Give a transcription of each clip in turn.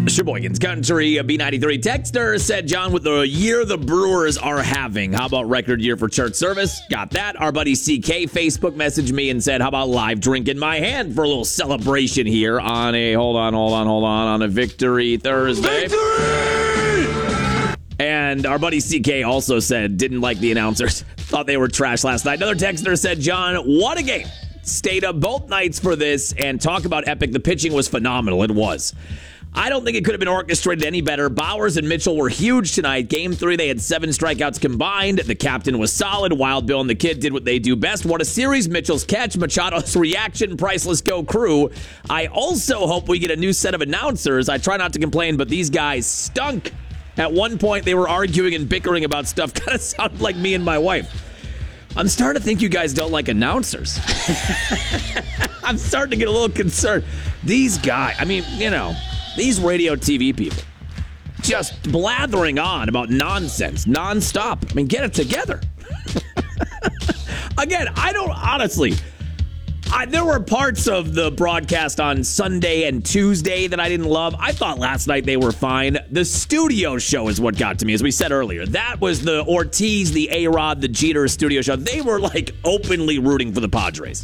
Sheboygan's Country, B93 texter said, John, with the year the Brewers are having, how about record year for church service? Got that. Our buddy CK Facebook messaged me and said, how about live drink in my hand for a little celebration here on a, hold on, on a Victory Thursday. Victory! And our buddy CK also said, didn't like the announcers, thought they were trash last night. Another texter said, John, what a game. Stayed up both nights for this, and talk about epic. The pitching was phenomenal. It was. I don't think it could have been orchestrated any better. Bowers and Mitchell were huge tonight. Game 3, they had 7 strikeouts combined. The captain was solid. Wild Bill and the kid did what they do best. What a series. Mitchell's catch, Machado's reaction, priceless. Go Crew. I also hope we get a new set of announcers. I try not to complain, but these guys stunk. At one point, they were arguing and bickering about stuff. Kind of sounded like me and my wife. I'm starting to think you guys don't like announcers. I'm starting to get a little concerned. These guys, I mean, you know, these radio TV people just blathering on about nonsense nonstop. I mean, get it together. Again, I don't honestly. There were parts of the broadcast on Sunday and Tuesday that I didn't love. I thought last night they were fine. The studio show is what got to me, as we said earlier. That was the Ortiz, the A-Rod, the Jeter studio show. They were like openly rooting for the Padres.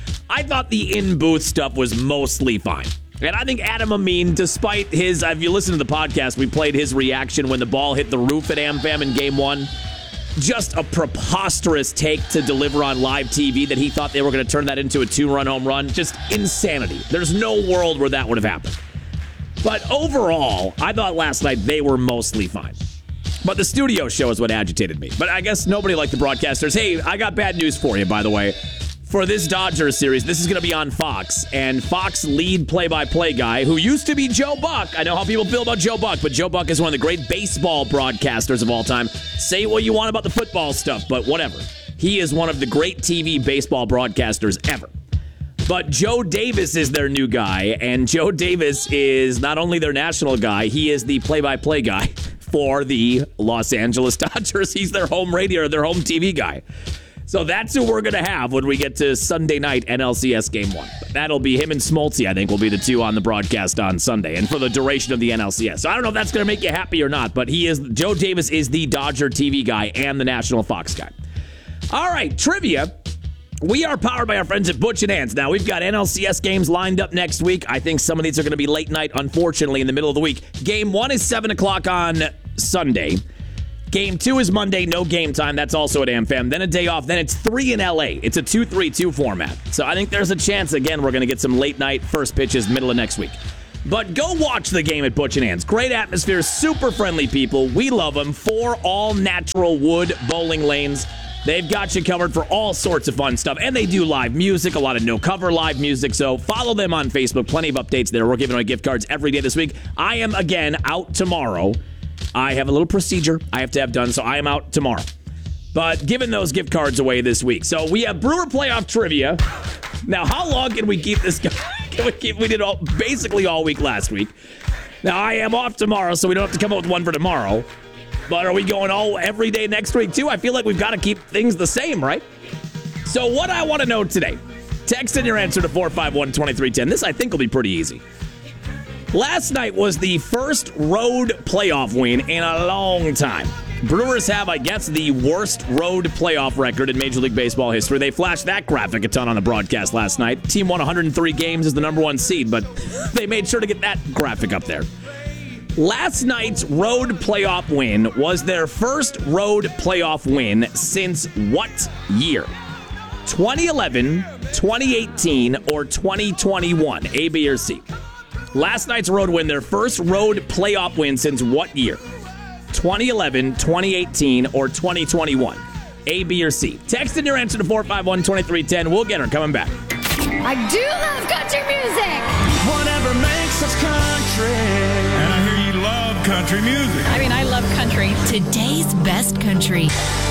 I thought the in-booth stuff was mostly fine. And I think Adam Amin, despite his, if you listen to the podcast, we played his reaction when the ball hit the roof at AmFam in Game 1. Just a preposterous take to deliver on live TV that he thought they were going to turn that into a 2-run home run. Just insanity. There's no world where that would have happened. But overall, I thought last night they were mostly fine. But the studio show is what agitated me. But I guess nobody liked the broadcasters. Hey, I got bad news for you, by the way. For this Dodgers series, this is going to be on Fox. And Fox lead play-by-play guy, who used to be Joe Buck. I know how people feel about Joe Buck, but Joe Buck is one of the great baseball broadcasters of all time. Say what you want about the football stuff, but whatever. He is one of the great TV baseball broadcasters ever. But Joe Davis is their new guy, and Joe Davis is not only their national guy, he is the play-by-play guy for the Los Angeles Dodgers. He's their home radio, their home TV guy. So that's who we're going to have when we get to Sunday night NLCS Game 1. That'll be him and Smoltzy, I think, will be the two on the broadcast on Sunday and for the duration of the NLCS. So I don't know if that's going to make you happy or not, but Joe Davis is the Dodger TV guy and the National Fox guy. All right, trivia. We are powered by our friends at Butch and Hands. Now, we've got NLCS games lined up next week. I think some of these are going to be late night, unfortunately, in the middle of the week. Game 1 is 7 o'clock on Sunday. Game 2 is Monday, no game time. That's also at AmFam. Then a day off. Then it's 3 in LA. It's a 2-3-2 format. So I think there's a chance, again, we're going to get some late night first pitches middle of next week. But go watch the game at Butch and Hands. Great atmosphere, super friendly people. We love them. 4 all-natural wood bowling lanes. They've got you covered for all sorts of fun stuff. And they do live music, a lot of no-cover live music. So follow them on Facebook. Plenty of updates there. We're giving away gift cards every day this week. I am, again, out tomorrow. I have a little procedure I have to have done, so I am out tomorrow. But giving those gift cards away this week. So we have Brewer Playoff Trivia. Now, how long can we keep this going? We did basically all week last week. Now, I am off tomorrow, so we don't have to come up with one for tomorrow. But are we going every day next week, too? I feel like we've got to keep things the same, right? So what I want to know today, text in your answer to 451-2310. This, I think, will be pretty easy. Last night was the first road playoff win in a long time. Brewers have, I guess, the worst road playoff record in Major League Baseball history. They flashed that graphic a ton on the broadcast last night. Team won 103 games as the number 1 seed, but they made sure to get that graphic up there. Last night's road playoff win was their first road playoff win since what year? 2011, 2018, or 2021? A, B, or C? Last night's road win, their first road playoff win since what year? 2011, 2018, or 2021? A, B, or C? Text in your answer to 451-2310. We'll get her coming back. I do love country music. Whatever makes us country. And I hear you love country music. I mean, I love country. Today's best country.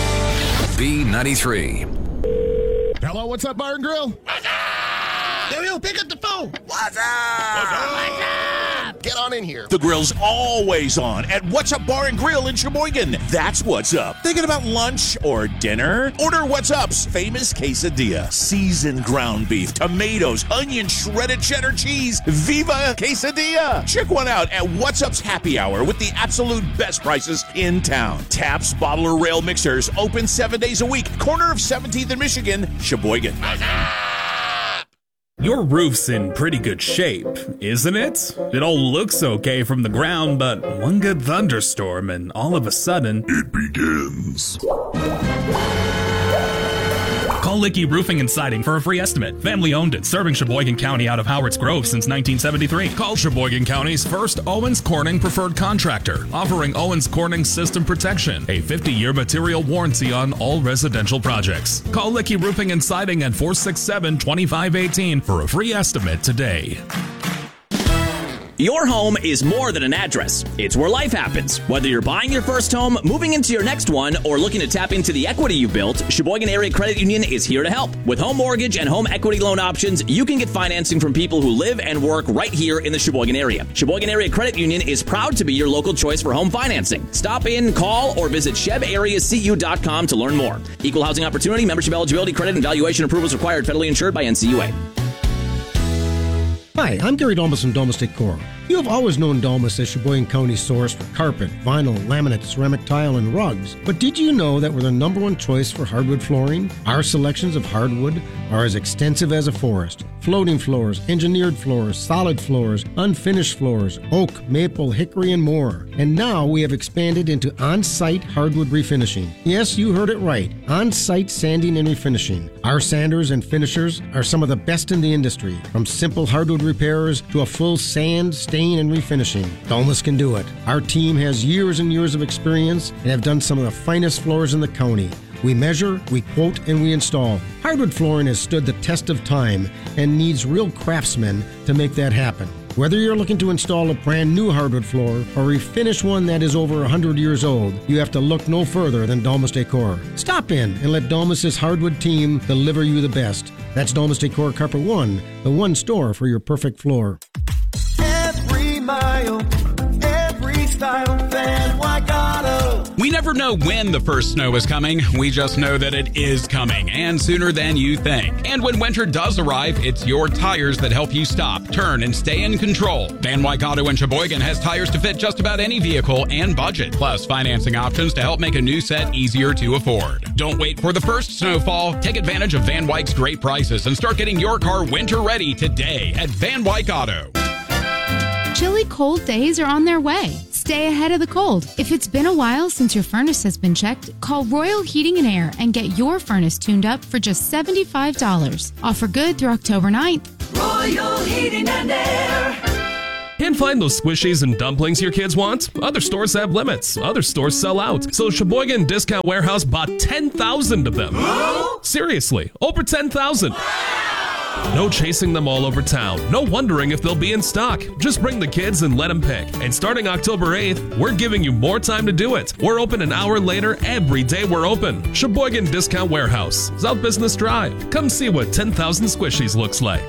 B93. Hello, what's up, Bar and Grill? What's up? Yo, pick up the phone. What's up? What's up? Get on in here. The grill's always on at What's Up Bar and Grill in Sheboygan. That's what's up. Thinking about lunch or dinner? Order What's Up's famous quesadilla. Seasoned ground beef, tomatoes, onion, shredded cheddar cheese. Viva Quesadilla! Check one out at What's Up's Happy Hour with the absolute best prices in town. Taps Bottle or Rail Mixers open 7 days a week. Corner of 17th and Michigan, Sheboygan. Your roof's in pretty good shape, isn't it? It all looks okay from the ground, but one good thunderstorm and all of a sudden, it begins. Call Licky Roofing and Siding for a free estimate. Family owned and serving Sheboygan County out of Howards Grove since 1973. Call Sheboygan County's first Owens Corning preferred contractor, offering Owens Corning system protection, a 50-year material warranty on all residential projects. Call Licky Roofing and Siding at 467-2518 for a free estimate today. Your home is more than an address. It's where life happens. Whether you're buying your first home, moving into your next one, or looking to tap into the equity you've built, Sheboygan Area Credit Union is here to help. With home mortgage and home equity loan options, you can get financing from people who live and work right here in the Sheboygan area. Sheboygan Area Credit Union is proud to be your local choice for home financing. Stop in, call, or visit chebareacu.com to learn more. Equal housing opportunity, membership eligibility, credit, and valuation approvals required, federally insured by NCUA. Hi, I'm Gary Dalmas from Dalmas Decor. You have always known Dalmas as Sheboygan County's source for carpet, vinyl, laminate, ceramic tile, and rugs. But did you know that we're the #1 choice for hardwood flooring? Our selections of hardwood are as extensive as a forest. Floating floors, engineered floors, solid floors, unfinished floors, oak, maple, hickory, and more. And now we have expanded into on-site hardwood refinishing. Yes, you heard it right. On-site sanding and refinishing. Our sanders and finishers are some of the best in the industry. From simple hardwood repairs to a full sand, stain, and refinishing. Dalmas can do it. Our team has years and years of experience and have done some of the finest floors in the county. We measure, we quote, and we install. Hardwood flooring has stood the test of time and needs real craftsmen to make that happen. Whether you're looking to install a brand new hardwood floor or refinish one that is over 100 years old, you have to look no further than Dalmas Decor. Stop in and let Dalmas's hardwood team deliver you the best. That's Dalmas Decor Carpet One, the one store for your perfect floor. Every mile, every style, Van Waikato. We never know when the first snow is coming. We just know that it is coming, and sooner than you think. And when winter does arrive, it's your tires that help you stop, turn, and stay in control. Van Waikato in Sheboygan has tires to fit just about any vehicle and budget, plus financing options to help make a new set easier to afford. Don't wait for the first snowfall. Take advantage of Van Wyke's great prices and start getting your car winter ready today at Van Waikato. Chilly cold days are on their way. Stay ahead of the cold. If it's been a while since your furnace has been checked, call Royal Heating and Air and get your furnace tuned up for just $75. Offer good through October 9th. Royal Heating and Air. Can't find those squishies and dumplings your kids want? Other stores have limits. Other stores sell out. So Sheboygan Discount Warehouse bought 10,000 of them. Seriously, over 10,000. No chasing them all over town. No wondering if they'll be in stock. Just bring the kids and let them pick. And starting October 8th, we're giving you more time to do it. We're open an hour later every day we're open. Sheboygan Discount Warehouse, South Business Drive. Come see what 10,000 squishies looks like.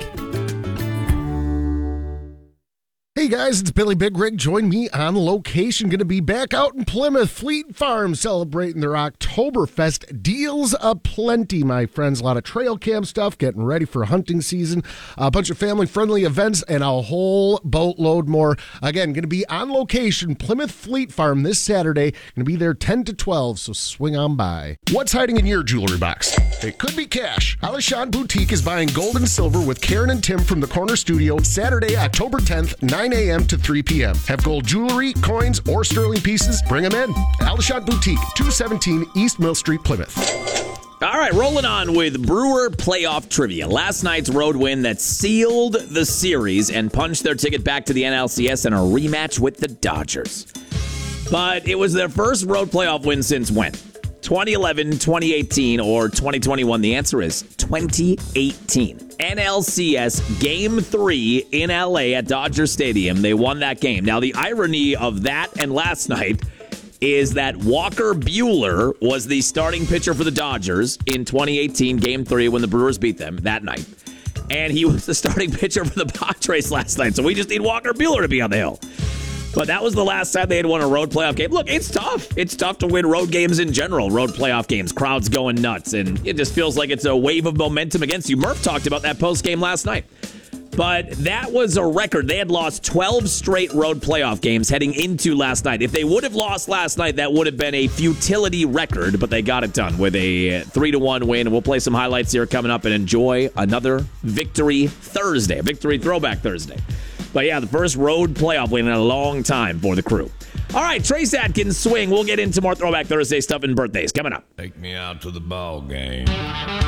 Hey guys, it's Billy Big Rig. Join me on location. Going to be back out in Plymouth. Fleet Farm celebrating their Oktoberfest. Deals aplenty, my friends. A lot of trail cam stuff, getting ready for hunting season. A bunch of family-friendly events and a whole boatload more. Again, going to be on location, Plymouth Fleet Farm this Saturday. Going to be there 10 to 12, so swing on by. What's hiding in your jewelry box? It could be cash. Alishan Boutique is buying gold and silver with Karen and Tim from the Corner Studio Saturday, October 10th, 9 a.m. to 3 p.m. Have gold jewelry, coins, or sterling pieces? Bring them in. Alishan Boutique, 217 East Mill Street, Plymouth. All right, rolling on with Brewer playoff trivia. Last night's road win that sealed the series and punched their ticket back to the NLCS in a rematch with the Dodgers. But it was their first road playoff win since when? 2011, 2018, or 2021? The answer is 2018. NLCS Game 3 in LA at Dodger Stadium. They won that game. Now, the irony of that and last night is that Walker Buehler was the starting pitcher for the Dodgers in 2018 Game 3 when the Brewers beat them that night. and he was the starting pitcher for the Padres last night. So we just need Walker Buehler to be on the hill. But that was the last time they had won a road playoff game. Look, it's tough. It's tough to win road games in general, road playoff games, crowds going nuts, and it just feels like it's a wave of momentum against you. Murph talked about that post game last night. But that was a record. They had lost 12 straight road playoff games heading into last night. If they would have lost last night, that would have been a futility record, but they got it done with a 3-1 win. We'll play some highlights here coming up and enjoy another Victory Thursday, Victory Throwback Thursday. But yeah, the first road playoff win in a long time for the Crew. All right, Trace Atkins, swing. We'll get into more Throwback Thursday stuff and birthdays coming up. Take me out to the ball game.